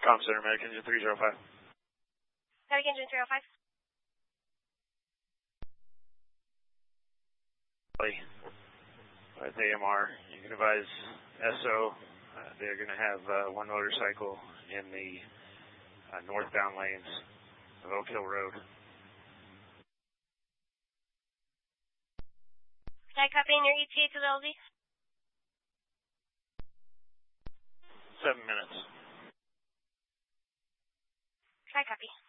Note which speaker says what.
Speaker 1: Com Center, Medic Engine 305.
Speaker 2: Medic Engine 305.
Speaker 1: With AMR, you can advise SO. They're going to have one motorcycle in the northbound lanes of Oak Hill Road.
Speaker 2: Can I copy in your ETA to the LZ?
Speaker 1: 7 minutes.
Speaker 2: Try copy.